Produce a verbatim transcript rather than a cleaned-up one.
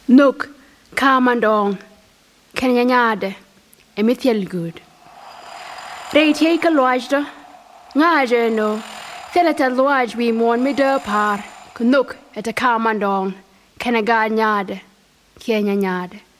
Nuk kamandong kenyanyade emithiel good. Reit ye ka loajda ngaje no thelata loaj we mon mi de par kunuk et a kamandong kenaganyade kenyanyade.